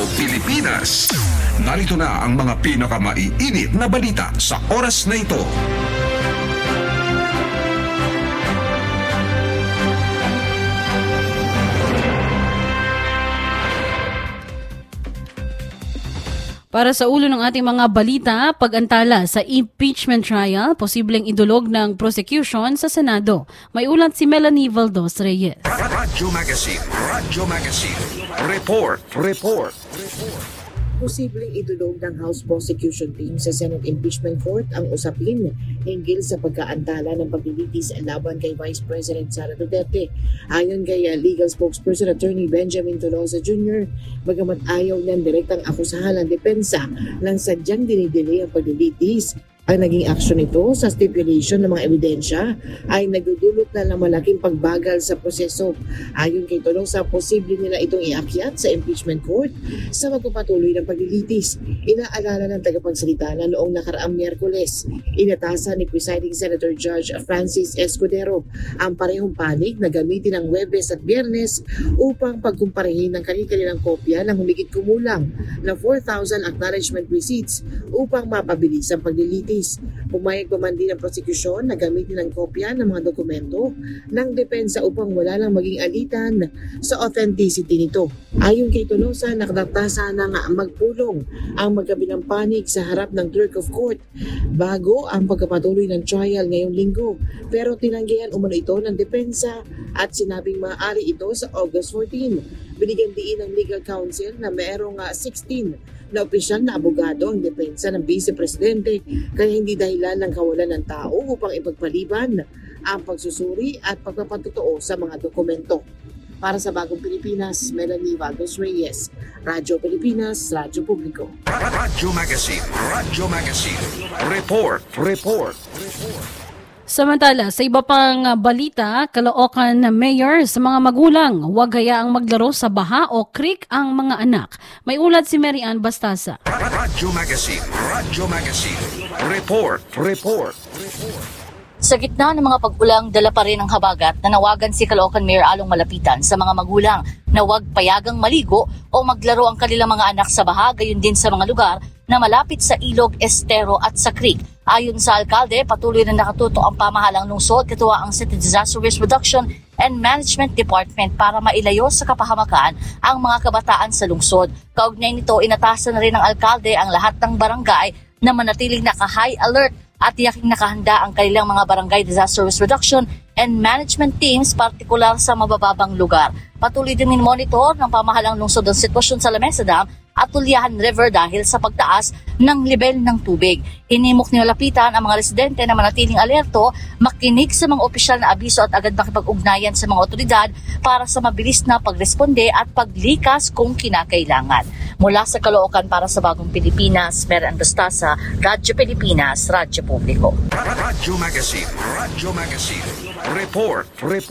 Pilipinas. Narito na ang mga pinakamaiinit na balita sa oras na ito. Para sa ulo ng ating mga balita, pag-antala sa impeachment trial, posibleng idulog ng prosecution sa Senado. May ulat si Melanie Valdos Reyes. Radyo Magazine. Report. Posibleng idulog ng House Prosecution Team sa Senate Impeachment Court ang usapin hinggil sa pagkaantala ng paglilitis laban kay Vice President Sara Duterte. Ayon kay Legal Spokesperson Attorney Benjamin Tolosa Jr., bagamat ayaw niyang direktang akusahan ng depensa ng sadyang dinidelay ang paglilitis, ang naging aksyon nito sa stipulation ng mga ebidensya ay nagdudulot na ng malaking pagbagal sa proseso. Ayon kay Tolosa, posible nila itong iakyat sa impeachment court sa magpapatuloy ng paglilitis. Inaalala ng tagapagsalita na noong nakaraang Miyerkules, inatasan ni Presiding Senator Judge Francis Escudero ang parehong panig na gamitin ang Huwebes at Biyernes upang pagkumparehin ng kanilang kopya ng humigit kumulang na 4,000 acknowledgement receipts upang mapabilis ang paglilitis. Pumayag pa man din ang prosekusyon na gamitin ang kopya ng mga dokumento ng depensa upang wala lang maging alitan sa authenticity nito. Ayon kay Tolosa, nakadakta sana nga magpulong ang magkabilang panig sa harap ng clerk of court bago ang pagkapatuloy ng trial ngayong linggo. Pero tinanggihan umano ito ng depensa at sinabing maaari ito sa August 14. Binigyan diin ng legal counsel na mayroong 16 na opisyal na abogado ang depensa ng Vice Presidente kaya hindi dahilan ng kawalan ng tao upang ipagpaliban ang pagsusuri at pagpapatotoo sa mga dokumento. Para sa Bagong Pilipinas, Melanie Valdos Reyes, Radyo Pilipinas, Radyo Publiko. Radyo Magazine. Report. Samantala, sa iba pang balita, Caloocan Mayor sa mga magulang, huwag hayaang maglaro sa baha o creek ang mga anak. May ulat si Mary Ann Bastasa. Radyo Magazine. Report. Sa gitna ng mga pag-ulang, dala pa rin ang habagat na nawagan si Caloocan Mayor Along Malapitan sa mga magulang na huwag payagang maligo o maglaro ang kanilang mga anak sa baha, gayon din sa mga lugar na malapit sa ilog, estero at sa creek. Ayon sa alkalde, patuloy na nakatutok ang pamahalang lungsod katuwa ang City Disaster Risk Reduction and Management Department para mailayo sa kapahamakan ang mga kabataan sa lungsod. Kaugnay nito, inatasan na rin ng alkalde ang lahat ng barangay na manatiling naka-high alert at tiyaking nakahanda ang kanilang mga barangay disaster risk reduction and management teams, partikular sa mabababang lugar. Patuloy din minmonitor ng pamahalang lungsod ang sitwasyon sa Lamesa Dam at Tulyahan River dahil sa pagtaas ng level ng tubig. Hinimok nilalapitan ang mga residente na manatiling alerto, makinig sa mga opisyal na abiso at agad makipag-ugnayan sa mga otoridad para sa mabilis na pagresponde at paglikas kung kinakailangan. Mula sa Caloocan para sa Bagong Pilipinas, Mary Ann Bastasa, Radyo Pilipinas, Radyo Publiko. Radyo Magazine. Report.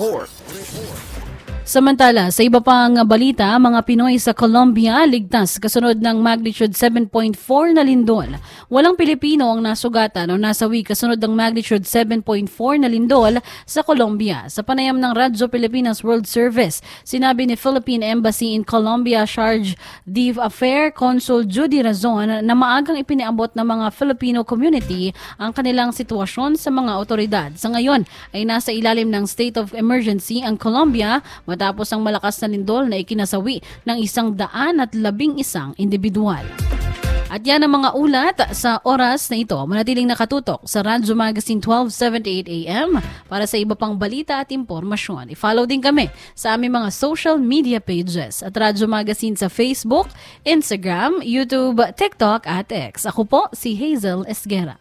Samantala, sa iba pang balita, mga Pinoy sa Colombia ligtas kasunod ng magnitude 7.4 na lindol. Walang Pilipino ang nasugatan o nasawi kasunod ng magnitude 7.4 na lindol sa Colombia. Sa panayam ng Radyo Pilipinas World Service, sinabi ni Philippine Embassy in Colombia Charge d'Affaires Consul Judy Razon na maagang ipiniabot ng mga Filipino community ang kanilang sitwasyon sa mga otoridad. Sa ngayon ay nasa ilalim ng state of emergency ang Colombia matapos ang malakas na lindol na ikinasawi ng 111 individual. At yan ang mga ulat sa oras na ito. Manatiling nakatutok sa Radyo Magazine 1278 AM para sa iba pang balita at impormasyon. I-follow din kami sa aming mga social media pages at Radyo Magazine sa Facebook, Instagram, YouTube, TikTok at X. Ako po si Hazel Esguera.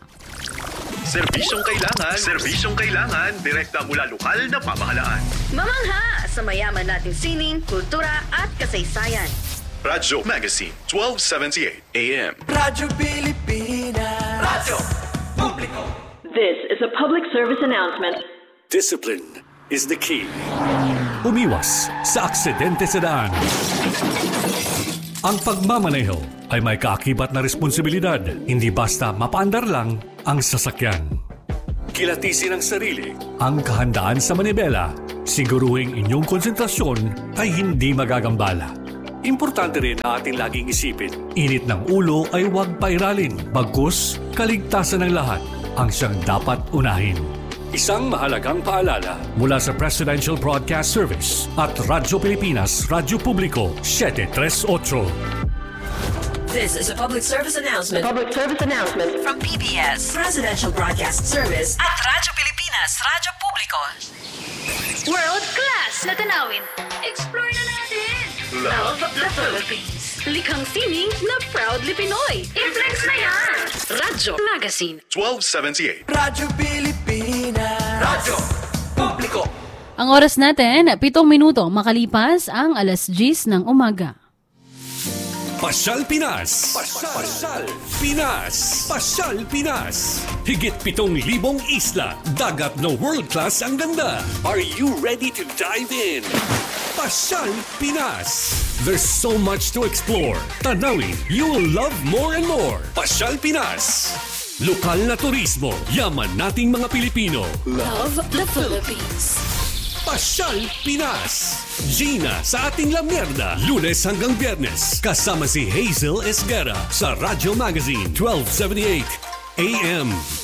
Serbisyong kailangan, direkta mula lokal na pamahalaan. Mamangha sa mayaman nating sining, kultura at kasaysayan. Radyo Magazine 1278 AM. Radyo Pilipinas. Radyo Publiko. This is a public service announcement. Discipline is the key. Umiwas sa aksidente sa daan. Ang pagmamaneho ay may kaakibat na responsibilidad. Hindi basta mapaandar lang ang sasakyan. Kilatisin ang sarili, ang kahandaan sa manibela. Siguruhing inyong konsentrasyon ay hindi magagambala. Importante rin na ating laging isipin, init ng ulo ay huwag pairalin. Bagkus, kaligtasan ng lahat ang siyang dapat unahin. Isang mahalagang paalala mula sa Presidential Broadcast Service at Radyo Pilipinas, Radyo Publiko, 738. This is a public service announcement. From PBS, Presidential Broadcast Service at Radyo Pilipinas, Radyo Publiko. World class na tanawin. Explore na natin. Love the Philippines. Likhang sining na proudly Pinoy. I-flex na yan. Radyo Magazine. 1278. Radyo Pilipinas. Radyo Publiko. Ang oras natin, 7 minuto makalipas ang 10:00 ng umaga. Pasyal Pinas! Pasyal Pinas! Pasyal Pinas! Higit 7,000 isla, dagat na world-class ang ganda. Are you ready to dive in? Pasyal Pinas! There's so much to explore. Tanawin, you will love more and more. Pasyal Pinas! Lokal na turismo, yaman nating mga Pilipino. Love the Philippines. Pasyal Pinas! Gina sa ating La Mierda, Lunes hanggang Biyernes. Kasama si Hazel Esguerra sa Radyo Magazine 1278 AM.